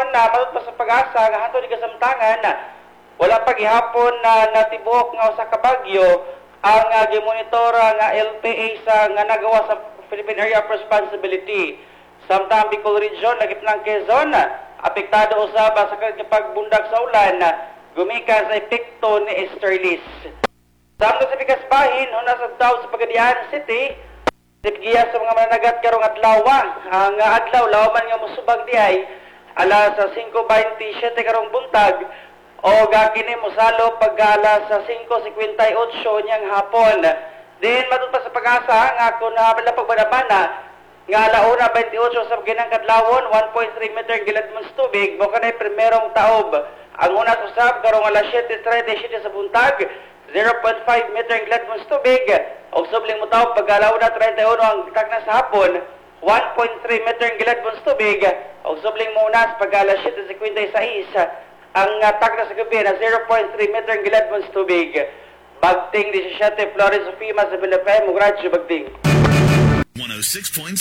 na matod pa sa pag-asa nga hanto ni kasamtangan wala pa gihapon na natibok nga usa ka bagyo ang gimonitor nga LPA sa nga nagawa sa Philippine Area of Responsibility. Samtang Bicol Region lagip ng Quezon apektado usab sa pagbundag sa ulan gumikan sa epekto ni Esterlis. Samtang sa Pikas Bahin una sa taw sa Pagadian City Tipgiya sa mga mananagat karong adlaw. Ang adlaw lawaman nga musubag diay alas 5:27 karong buntag o gakini mosalo pag alas 5:58 niyang hapon. Din matod pa sa pag-asa nga kun wala pagbadabana nga alauna 28 sa ginang kadlawon 1.3 meter gilad mong tubig mo kanay primerong taob. Ang una usab karong alas 7:37 sa buntag 0.5 meter gilad mong tubig o subling mo tao pag-alaw na 31 ang tagna sa hapon 1.3 meter gilad mong tubig o subling mo unas pag-alas 7:56 ang tagna sa gabi na 0.3 meter gilad mong tubig. Bagting 17 Flores Sofima sa Philippines Mugradyo Bagting 106.7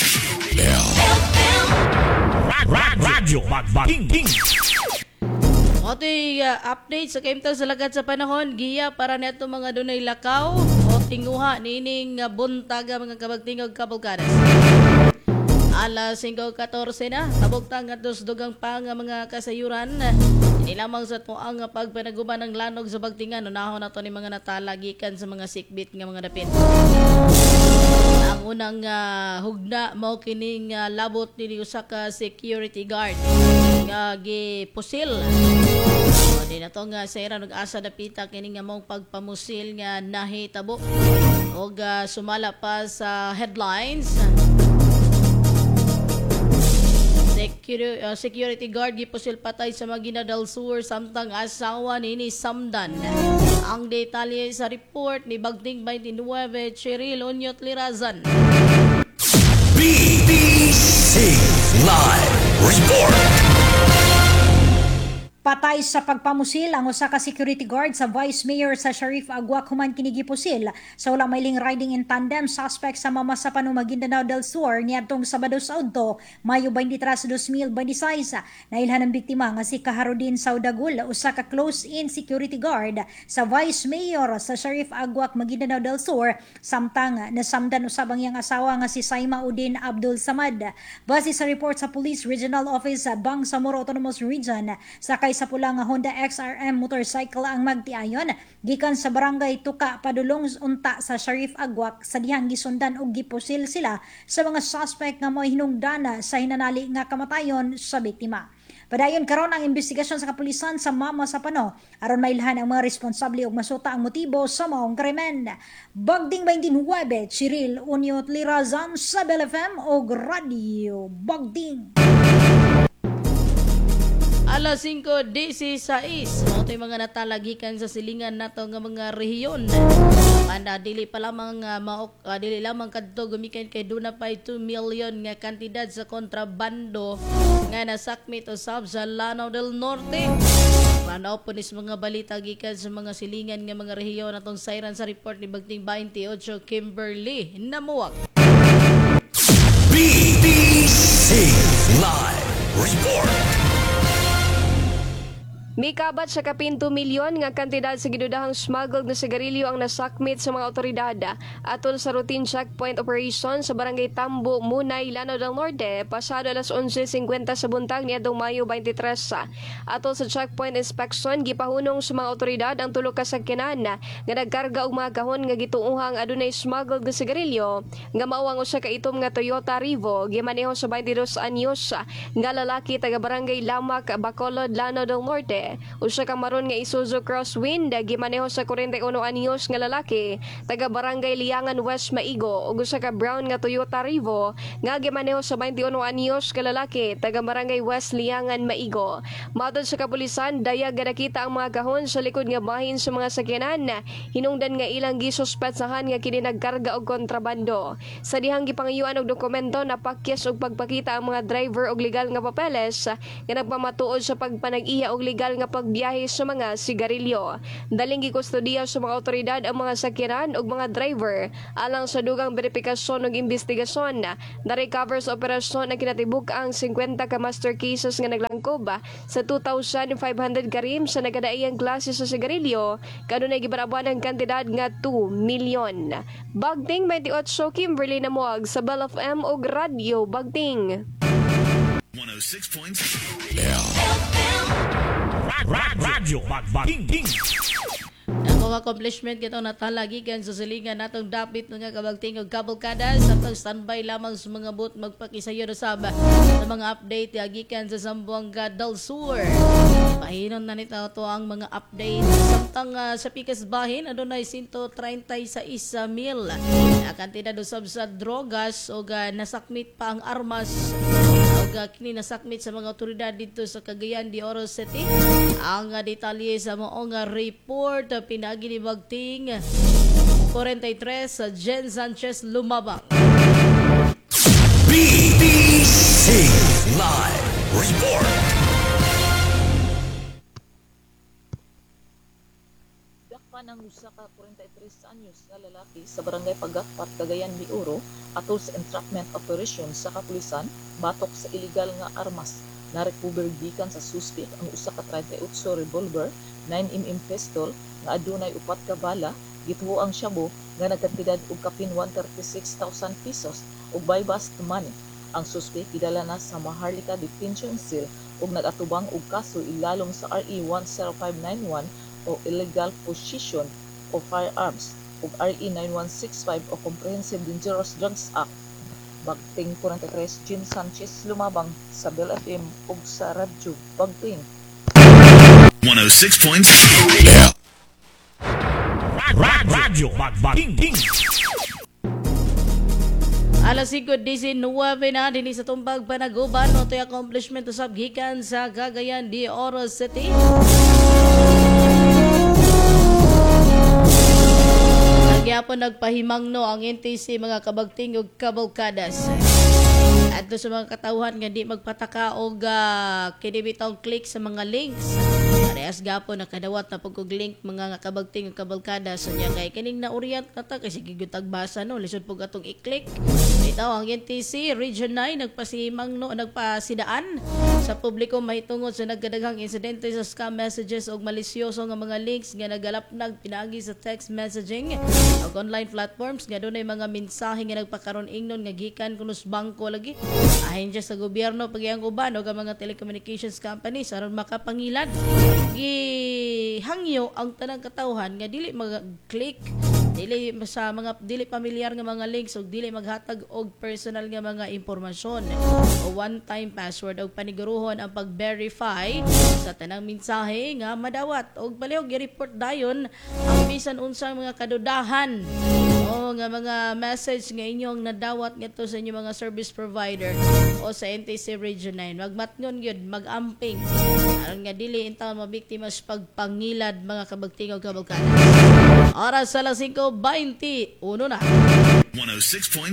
Radyo Bagbaking. Oto'y update sa kaimtaw sa lagat sa panahon. Giya para neto mga dunay lakaw o tinguha nining buntag mga kabagtingog kabulkanas. Alas 5:14 na, tabugtang at dugang pa nga mga kasayuran. Nilamang sa tuang pagpanaguban ng lanog sa bagtingan. Unahon na to ni mga natalagikan sa mga sikbit nga mga dapit. Ang unang hugna mao kining labot ni usa ka security guard nga gipusil. Di na to nga sa ira nag-asa dapita kini nga mong pagpamusil nga nahitabo o sumala pa sa headlines. Security guard gipusil patay sa Magina del Sur samtang asawa ni Samdan. Ang detalye sa report ni Bagting 29 Cheryl Onyot Lirazan. BBC Live Report. Patay sa pagpamusil ang usa ka security guard sa Vice Mayor sa Sharif Agua human kini gipusil sa ulang mailing riding in tandem suspect sa mamasapan ng Maguindanao del Sur niadtong Sabado sa Udto, Mayo 23, 2026. Nailhan ang biktima nga si Kaharudin Saudagul, usa ka close-in security guard sa Vice Mayor sa Sharif Agua, Maguindanao del Sur, samtang nasamdan usab ang iyang asawa nga si Saima Udin Abdul Samad. Base sa report sa Police Regional Office sa Bangsamoro Autonomous Region, sakay sa pula nga Honda XRM motorcycle ang magtiayon gikan sa barangay Tuka padulong unta sa Sharif Agwak sa dihang gisundan og gipusil sila sa mga suspect nga mo'y hinungdana sa hinanali nga kamatayon sa biktima. Padayon karon ang investigasyon sa kapulisan sa Mama sa Pano aron mailhan ang mga responsable ug masuta ang motibo sa maong krimen. Bagding 29 Cyril Uniot Lirazan sa Bell FM og Radio Bagding. Alas 5:16 mo to'y mga natalagikan sa silingan nato nga mga rehiyon. Panda dili pa lamang dili lamang kadto gumikan kay duna pa 2 million nga kantidad sa kontrabando nga nasakmit usab sa Lanao del Norte. Manaw po nis mga balita gikan sa mga silingan nga mga rehiyon atong sayran sa report ni Bagting 28 Kimberly Namuwag. BBC Live Report. Mikabat sa kapin 2 milyon nga kantidad sa gidudahang smuggled na sigarilyo ang nasakmit sa mga otoridad atol sa routine checkpoint operation sa barangay Tambo, Munay, Lanao del Norte pasado alas 11:50 sa buntag niadtong Mayo 23. Atol sa checkpoint inspection gipahunong sa mga otoridad ang tulo ka sakyanan nga nagkarga og mga kahon nga gituuhang adunay smuggled na sigarilyo nga mao ang usa ka itom nga Toyota Rivo gimaneho sa 22 anyos nga lalaki taga barangay Lamak, Bacolod, Lanao del Norte. Usa ka maron nga Isuzu Crosswind gimaneho sa 41 anyos nga lalaki taga barangay Liangan West Maigo ug usa ka brown nga Toyota Rivo nga gimaneho sa 21 anyos nga lalaki taga barangay West Liangan Maigo. Matod sa kapulisan dayag nga nakita ang mga kahon sa likod nga bahin sa mga sakyanan hinungdan nga ilang gisuspetsahan nga kini nagkarga og kontrabando. Sa dihang gipangayuan og dokumento napakyas og pagpakita ang mga driver og legal nga papeles nga nagpamatuod sa pagpanag-iya og legal illegal nga pagbiyahe sa mga sigarilyo. Daling gikustodiya sa mga otoridad ang mga sakyanan ug mga driver alang sa dugang verifikasyon ug investigasyon. Na-recover sa operasyon na kinatibuk ang 50 ka master cases nga naglangkob sa 2,500 karim sa nagkadaiyang klase sa sigarilyo kanunay gibarabuan ang kantidad nga 2 milyon. Bagting 28 Kimberly Namuag sa Bell FM ug Radio Bagting. 106.7. Radyo Bagbaking. Ang accomplishment kitong natalagi kan sa silingan natong dapit nga kabagting ug kabalkadas sa standby lamang sa mga boot magpakisayo na sa mga update gikan sa Zamboanga del Sur. Pahinon na nito ang mga update samtang sa pikas bahin adunay 136,000 na kantidad usab sa drogas ug nasakmit pa ang armas ug kini nasakmit sa mga otoridad dito sa Cagayan de Oro City. Ang detalye sa moong report pinagi ni Bagting 43 sa Jen Sanchez Lumabang. BBC Live Report. Dakpan ang usa ka 43 anyos nga lalaki sa barangay Pagakpat, Cagayan de Oro atol sa entrapment operation sa kapulisan batok sa illegal nga armas. Na-recover gikan sa suspect ang usa ka 38 revolver, 9mm pistol nga adunay 4 ka bala, gituo ang shabu nga nagkantidad og kapin 136,000 pesos ug buy-bust money. Ang suspect gidala na sa Maharlika Detention Cell ug nagatubang og kaso ilalom sa RE 10591 o illegal possession of firearms ug RE 9165 o Comprehensive Dangerous Drugs Act. Bagting 43 Jim Sanchez Lumabang sa Bell FM ug sa Radyo Bagting. 106.7. Radyo Bagbaking. Alas 5:19 na dinhi sa tumbag panaguban no toy accomplishment usab gikan sa Cagayan de Oro City. Nagyapon nagpahimangno ang NTC mga kabagting ug kabalkadas. Adto sa mga katawhan nga di magpataka og kinibitaw click sa mga links. Parehas gapon nakadawat na pagkog link mga kabagting ug kabalkadas. So niya kay kining na-orient kata kasi gigutag basa no lisod pug atong i-click. Bitaw ang NTC Region 9 nagpasidaan sa publiko mahitungod sa nagkadaghang insidente sa scam messages ug malisyoso nga mga links nga nagalapnag pinaagi sa text messaging ug online platforms nga dunay mga mensahe nga nagpakaron ingnon nga gikan kuno sa bangko lagi. Ahensya sa gobyerno pagyang uban o mga telecommunications companies aron makapangilad gihangyo ang tanang katawhan nga dili mag-click dili sa mga dili pamilyar nga mga links ug dili maghatag og personal nga mga impormasyon o one-time password ug paniguruhon ang pag-verify sa tanang mensahe nga madawat ug palihog i-report dayon ang bisan unsang mga kadudahan o nga mga message nga inyong nadawat ngadto sa inyong mga service provider o sa NTC Region 9. Magmatngon gyud, mag-amping aron nga dili intaw mabiktima sa pagpangilad mga kabagting ug kabalkadas. Oras sa 5:21 na. 106.7.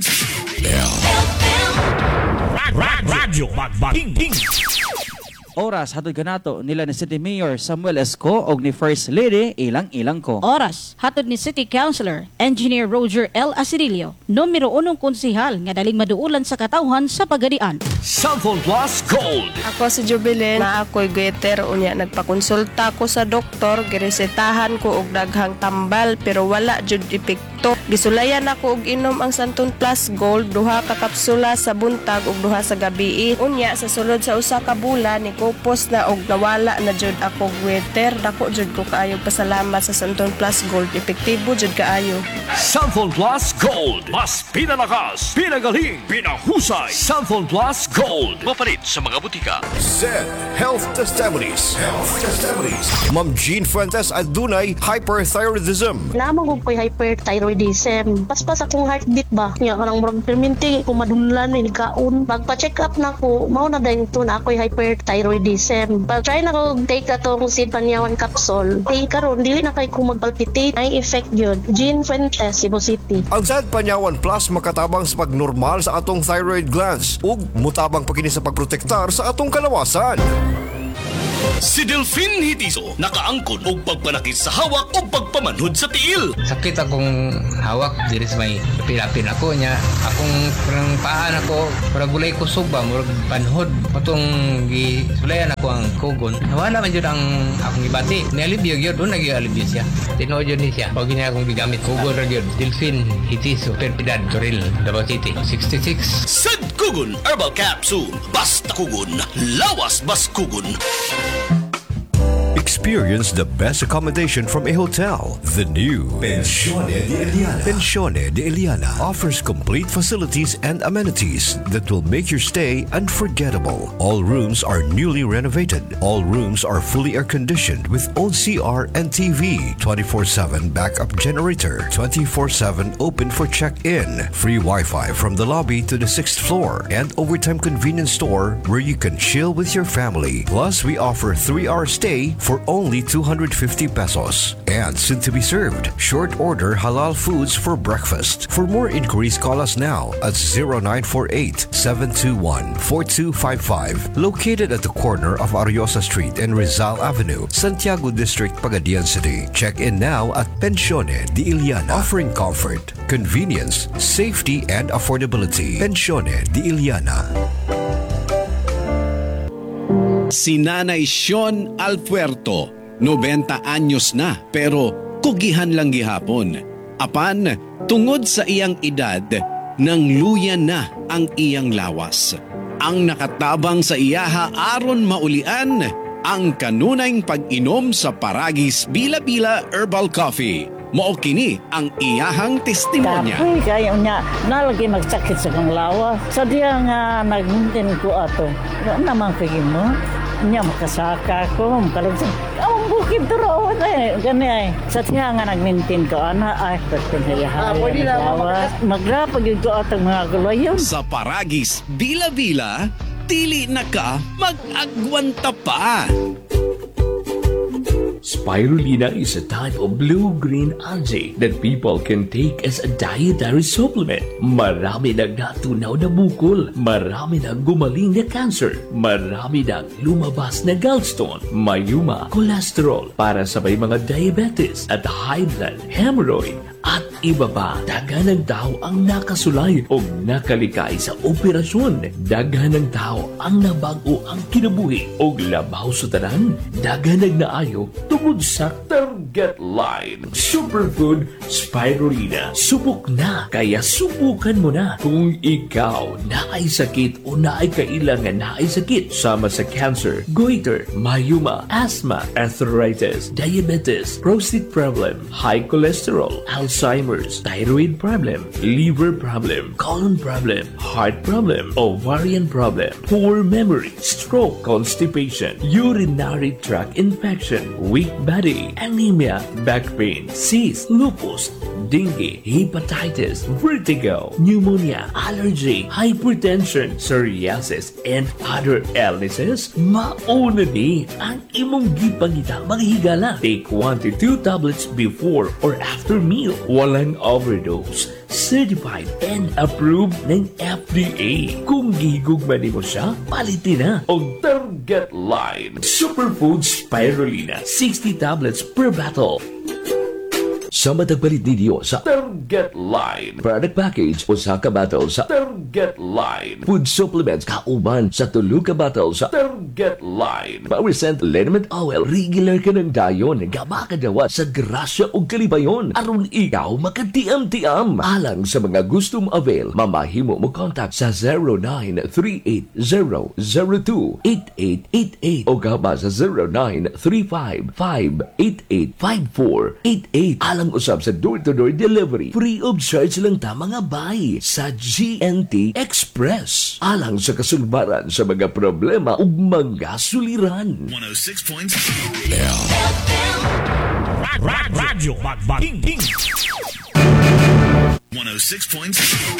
Radyo Bagbaking. Oras hatod kanato nila ni City Mayor Samuel Esco og ni First Lady ilang ko. Oras hatod ni City Councilor Engineer Roger L. Asirilio, numero 1 konsehal nga daling maduulan sa katawhan sa Pagadian. Samphon Plus Gold. Ako si Jubilin, na ako'y goiter unya nagpakonsulta ko sa doktor, giresetahan ko og daghang tambal pero wala jud epekto. Gisulayan ako og inom ang Santon Plus Gold, 2 ka kapsula sa buntag ug 2 sa gabii. Unya sa sulod sa usa ka bulan ni kupos na og nawala na jud ako goiter. Dako jud ko kaayo pasalamat sa Santon Plus Gold, epektibo jud kaayo. Samphon Plus Gold. Mas pinalakas, pinagaling, pinahusay. Samphon Plus Gold. Mapalit sa mga butika. Zed Health Testimonies. Ma'am Jean Fuentes adunay hyperthyroidism. Lamang ko'y hyperthyroidism. Paspas akong heartbeat ba? Nga kanang murag perminti ko madunlan ni kaon. Magpa-check up na ko, mao na dayon to na ako'y hyperthyroidism. Pag-try na ko take atong Sid Panyawan capsule. Karon dili na kay ko magpalpitate. Ay effect yun. Jean Fuentes, Cebu City. Ang Zed Panyawan Plus makatabang sa pagnormal sa atong thyroid glands ug mutabang pagkini sa pagprotektar sa atong kalawasan. Si Delphine Hitiso nakaangkon og pagpanakit sa hawak o pagpamanhod sa tiil. Sakit akong hawak diri sa may pilapin ako niya. Akong parang paan ako, parang gulay kusog ba, murag panhod. Matong gisulayan ako ang kugon. Nawala man yun ang akong ibati. Nialibyo yun, doon nag-ialibyo siya. Tinood yun niya. Pag niya akong bigamit kugon rin yun. Delphine Hitiso, Perpidad, Toril, Davao City, 66. Sad Kugon Herbal Capsule. Basta kugon, lawas bas kugon. Experience the best accommodation from a hotel. The new Pensione de Eliana. Pensione de Eliana offers complete facilities and amenities that will make your stay unforgettable. All rooms are newly renovated. All rooms are fully air-conditioned with own CR and TV, 24/7 backup generator, 24/7 open for check-in, free Wi-Fi from the lobby to the 6th floor, and overtime convenience store where you can chill with your family. Plus, we offer 3-hour stay for only 250 pesos. And soon to be served, short order halal foods for breakfast. For more inquiries, call us now at 0948-721-4255. Located at the corner of Ariosa Street and Rizal Avenue, Santiago District, Pagadian City. Check in now at Pensione de Eliana, offering comfort, convenience, safety, and affordability. Pensione de Eliana. Si Nanay Sean Alpuerto, 90 anyos na pero kugihan lang gihapon. Apan, tungod sa iyang edad, nang luyan na ang iyang lawas. Ang nakatabang sa iyaha aron maulian ang kanunayng pag-inom sa Paragis Bila-Bila Herbal Coffee. Mao kini ang iyahang testimonya. Kapoy kayo niya, nalagi magsakit sa kang lawas. Sa diya nga nagmintin ko ato. Ano naman kagin mo? Niya makasaka ko, makalagsan. Ang bukid turawan eh. Gani ay. Sa diya nga nagmintin ko, ay, pagpinayahay. Magrapag yun ko atong mga gulayon. Sa Paragis Bila-Bila, dili na ka mag-agwanta pa. Spirulina is a type of blue-green algae that people can take as a dietary supplement. Marami nang natunaw na bukol, marami nang gumaling na cancer, marami nang lumabas na gallstone, mayuma, cholesterol para sa may mga diabetes at high blood, hemorrhoid, at iba pa. Daghan ng tao ang nakasulay o nakalikay sa operasyon. Daghan ng tao ang nabago ang kinabuhi o labaw sa tanan. Daghan ng naayo tungod sa target line. Superfood Spirulina. Subok na, kaya subukan mo na. Kung ikaw naay sakit o naay kailangan naay sakit sama sa cancer, goiter, mayuma, asthma, arthritis, diabetes, prostate problem, high cholesterol, Alzheimer's, thyroid problem, liver problem, colon problem, heart problem, ovarian problem, poor memory, stroke, constipation, urinary tract infection, weak body, anemia, back pain, cyst, lupus, dengue, hepatitis, vertigo, pneumonia, allergy, hypertension, psoriasis, and other illnesses, mauna ni ang imong gipangita maghigala. Take 1 to 2 tablets before or after meal. Walang overdose. Certified and approved ng FDA. Kung gigugman mo siya, palitin na o target line. Superfood Spirulina. 60 tablets per bottle. Sa matagpalit ninyo sa Target Line. Product package o sa kabatal sa Target Line. Food supplements kauban sa tulo kabatal sa Target Line. Power Scent Liniment Oil. Regular ka ng dayon. Gabakadawa sa grasya o kalibayon. Aron ikaw makatiam-tiam. Alang sa mga gustong avail, mamahimo mo contact sa 0938-002-8888 o gaba sa 0935-588-5488. Alang usab sa door-to-door delivery. Free of charge lang ta mga bay sa GNT Express. Alang sa kasulbaran sa mga problema ug mga suliran. 106.7 Radyo Magbating 106.7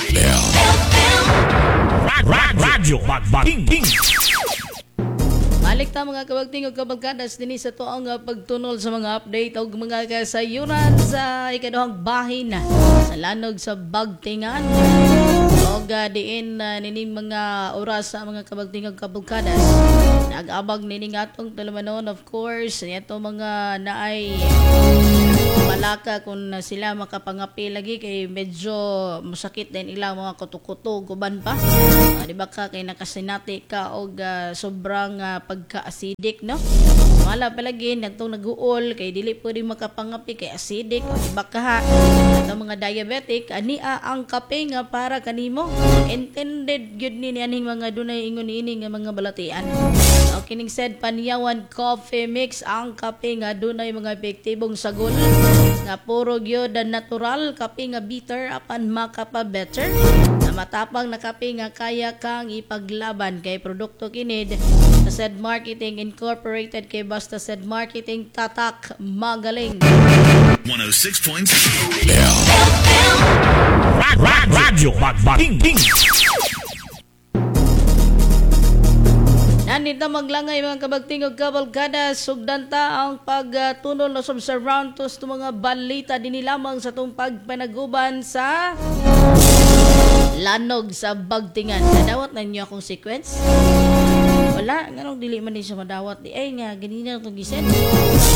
Radyo Magbating Balik ta mga kabagting ug kabagkadas dinhi sa tuong pagtunol sa mga update ug mga kasayuran sa ikaduhang bahin sa lanog sa Bagtingan. Og diin nining mga oras sa mga kabagting ug kabagkadas Nag-abag nini nga itong tulumanon, of course. Ito mga naay malaka kung sila makapangapi lagi kay medyo masakit din ilang mga kuto-kuto, guban pa. Di ba ka kay nakasinati ka o sobrang pagka-acidic, no? Wala palagi, nagtong nag-uol, kay dili pwede makapangapi kay acidic, o di ba ka ha? At mga diabetic, ania ang kape nga para kanimo. Intended yun ni aning mga dunay ingon-ini nga mga balatian. O kining said Panyawan Coffee Mix, ang kape nga dunay mga epektibong sagol nga puro gyud natural, kape nga bitter apan makapa-better. Na matapang na kape nga kaya kang ipaglaban kay produkto kinid sa said Marketing Incorporated kay basta said Marketing tatak magaling. 106.7 Radyo Bagbating. Nandito maglangay mga kabagting og kabalkada, sugdan ta ang pagtunol na sa round to mga balita din lamang sa itong pagpanaguban sa lanog sa bagtingan. Nadawat na niyo akong sequence? Wala, nga nung dili man din siya madawat. Ay nga, ganina itong giset.